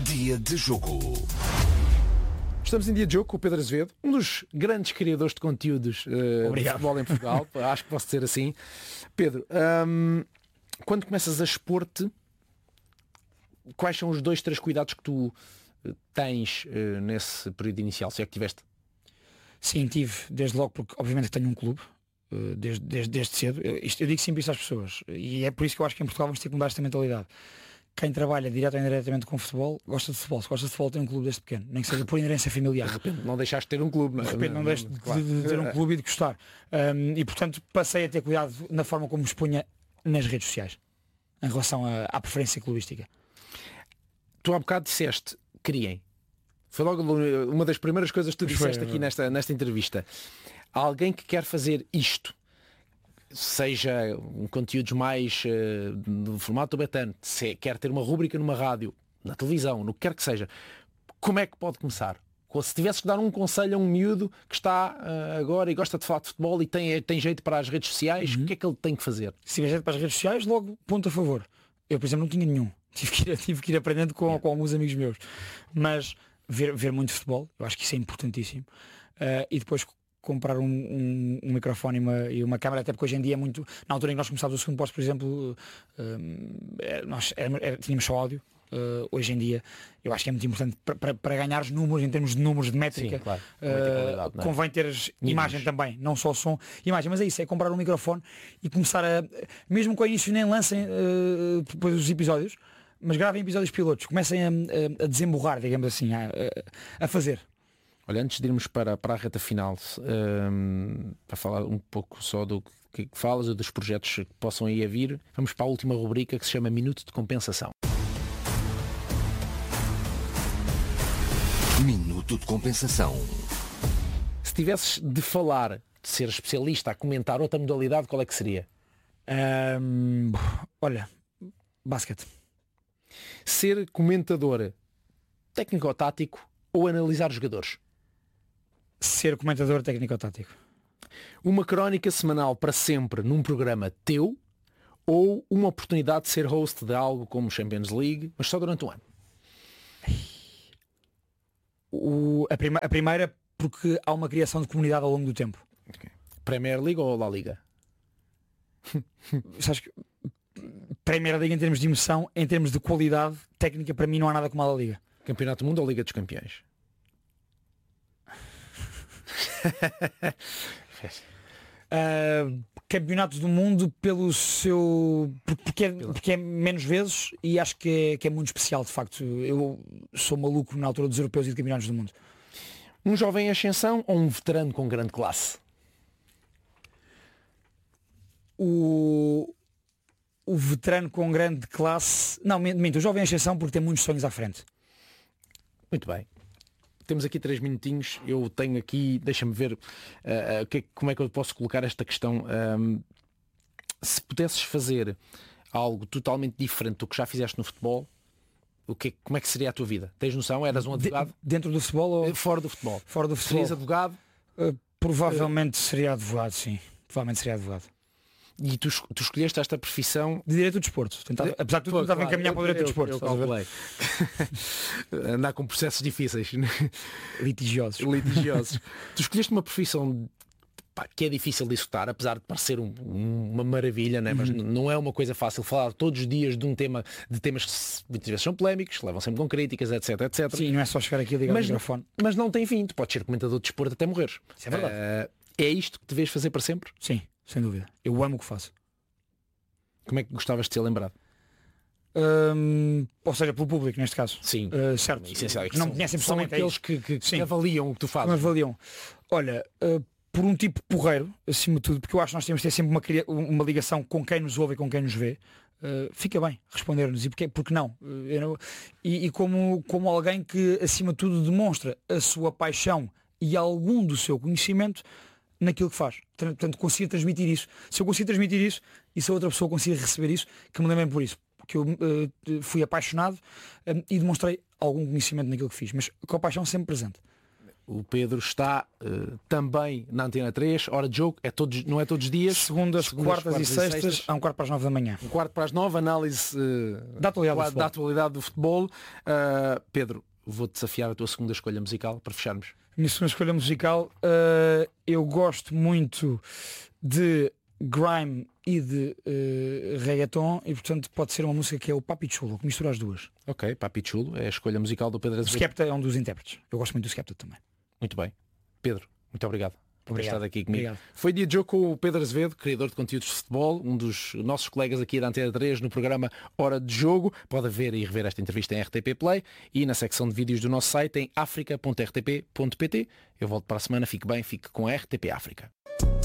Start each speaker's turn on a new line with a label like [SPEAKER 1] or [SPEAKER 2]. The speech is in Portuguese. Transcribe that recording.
[SPEAKER 1] Dia de jogo.
[SPEAKER 2] Estamos em dia de jogo com o Pedro Azevedo, um dos grandes criadores de conteúdos de futebol em Portugal. Acho que posso dizer assim. Pedro, quando começas a expor-te, quais são os 2, 3 cuidados que tu tens nesse período inicial, se é que tiveste?
[SPEAKER 3] Sim, tive, desde logo, porque obviamente tenho um clube, desde cedo. Eu digo sempre isso às pessoas, e é por isso que eu acho que em Portugal vamos ter que mudar esta mentalidade. Quem trabalha direto ou indiretamente com futebol gosta de futebol. Se gosta de futebol, tem um clube desde pequeno, nem que seja por inerência familiar.
[SPEAKER 2] De repente não deixaste de ter um clube,
[SPEAKER 3] de repente não deixaste de ter um clube e de gostar. E portanto passei a ter cuidado na forma como me expunha nas redes sociais, em relação à preferência clubística.
[SPEAKER 2] Tu há bocado disseste, criem. Foi logo uma das primeiras coisas que tu disseste aqui nesta entrevista. Alguém que quer fazer isto, seja conteúdos mais no formato betano, se quer ter uma rúbrica numa rádio, na televisão, no que quer que seja, como é que pode começar? Se tivesses que dar um conselho a um miúdo que está agora e gosta de falar de futebol e tem jeito para as redes sociais, o que é que ele tem que fazer?
[SPEAKER 3] Se tiver jeito para as redes sociais, logo ponto a favor. Eu, por exemplo, não tinha nenhum. Tive que ir aprendendo com alguns amigos meus. Mas ver muito futebol, eu acho que isso é importantíssimo. E depois comprar um microfone e uma câmera, até porque hoje em dia é muito... Na altura em que nós começámos o segundo posto, por exemplo, nós tínhamos só áudio. Hoje em dia eu acho que é muito importante para ganhar os números, em termos de números de métrica.
[SPEAKER 2] Sim, claro.
[SPEAKER 3] Convém ter imagem também, não só som, imagem, mas é isso, é comprar um microfone e começar mesmo com o início nem lancem depois os episódios, mas gravem episódios pilotos, comecem a desemborrar, digamos assim, a fazer.
[SPEAKER 2] Olha, antes de irmos para a reta final, para falar um pouco só do que falas ou dos projetos que possam aí a vir, vamos para a última rubrica que se chama Minuto de Compensação.
[SPEAKER 1] Minuto de Compensação.
[SPEAKER 2] Se tivesses de falar, de ser especialista a comentar outra modalidade, qual é que seria?
[SPEAKER 3] Olha, basquete.
[SPEAKER 2] Ser comentador técnico-tático ou analisar jogadores?
[SPEAKER 3] Ser comentador técnico-tático.
[SPEAKER 2] Uma crónica semanal para sempre num programa teu ou uma oportunidade de ser host de algo como Champions League, mas só durante um ano?
[SPEAKER 3] A primeira, porque há uma criação de comunidade ao longo do tempo.
[SPEAKER 2] Okay. Premier League ou La Liga?
[SPEAKER 3] Sabes que Premier League em termos de emoção, em termos de qualidade técnica, para mim não há nada como a La Liga.
[SPEAKER 2] Campeonato do Mundo ou Liga dos Campeões?
[SPEAKER 3] Campeonato do Mundo pelo seu porque é menos vezes e acho que é muito especial, de facto. Eu sou maluco na altura dos europeus e de campeonatos do mundo.
[SPEAKER 2] Um jovem em ascensão ou um veterano com grande classe?
[SPEAKER 3] O veterano com grande classe, não, minto, o jovem em ascensão porque tem muitos sonhos à frente.
[SPEAKER 2] Muito bem. Temos aqui 3 minutinhos. Eu tenho aqui, deixa-me ver como é que eu posso colocar esta questão. Se pudesses fazer algo totalmente diferente do que já fizeste no futebol, como é que seria a tua vida? Tens noção? Eras um advogado?
[SPEAKER 3] Dentro do futebol ou
[SPEAKER 2] fora do futebol?
[SPEAKER 3] Fora do futebol.
[SPEAKER 2] Serias advogado?
[SPEAKER 3] Provavelmente seria advogado, sim. Provavelmente seria advogado.
[SPEAKER 2] E tu escolheste esta profissão
[SPEAKER 3] de direito do desporto. Apesar de tudo, estava a encaminhar para o direito do desporto.
[SPEAKER 2] Eu calculei. Andar com processos difíceis.
[SPEAKER 3] Litigiosos.
[SPEAKER 2] Tu escolheste uma profissão que é difícil de executar, apesar de parecer uma maravilha, né? Mas não é uma coisa fácil falar todos os dias de temas que muitas vezes são polémicos, levam sempre com críticas, etc.
[SPEAKER 3] Sim, não é só chegar aqui e ligar o microfone.
[SPEAKER 2] Mas não tem fim, tu podes ser comentador de desporto até morreres.
[SPEAKER 3] Isso é verdade.
[SPEAKER 2] É isto que te vês fazer para sempre?
[SPEAKER 3] Sim, sem dúvida. Eu amo o que faço.
[SPEAKER 2] Como é que gostavas de ser lembrado?
[SPEAKER 3] Ou seja, pelo público, neste caso.
[SPEAKER 2] Sim.
[SPEAKER 3] Certo.
[SPEAKER 2] Que
[SPEAKER 3] não me conhecem pessoalmente.
[SPEAKER 2] São aqueles que avaliam o que tu fazes.
[SPEAKER 3] Avaliam. Olha, por um tipo porreiro, acima de tudo, porque eu acho que nós temos de ter sempre uma ligação com quem nos ouve e com quem nos vê. Fica bem responder-nos. E porque não? E como alguém que, acima de tudo, demonstra a sua paixão e algum do seu conhecimento naquilo que faz. Portanto, consigo transmitir isso. Se eu consigo transmitir isso e se a outra pessoa conseguir receber isso, que me lembrem por isso. Porque eu fui apaixonado e demonstrei algum conhecimento naquilo que fiz, mas com a paixão sempre presente.
[SPEAKER 2] O Pedro está também na Antena 3, hora de jogo, não é todos os dias.
[SPEAKER 3] Segundas, quartas e sextas, a 8:15 da manhã.
[SPEAKER 2] 8:45, análise
[SPEAKER 3] da
[SPEAKER 2] atualidade do futebol. Pedro, vou-te desafiar a tua segunda escolha musical para fecharmos.
[SPEAKER 3] Minha segunda escolha musical, eu gosto muito de grime e de reggaeton, e portanto pode ser uma música que é o Papi Chulo, que mistura as duas.
[SPEAKER 2] Ok, Papi Chulo é a escolha musical do Pedro Azevedo.
[SPEAKER 3] O Skepta é um dos intérpretes. Eu gosto muito do Skepta também.
[SPEAKER 2] Muito bem. Pedro, muito obrigado por ter estado aqui comigo.
[SPEAKER 3] Obrigado.
[SPEAKER 2] Foi dia de jogo com o Pedro Azevedo, criador de conteúdos de futebol, um dos nossos colegas aqui da Antena 3 no programa Hora de Jogo. Pode ver e rever esta entrevista em RTP Play e na secção de vídeos do nosso site em africa.rtp.pt. Eu volto para a semana, fique bem, fique com a RTP África.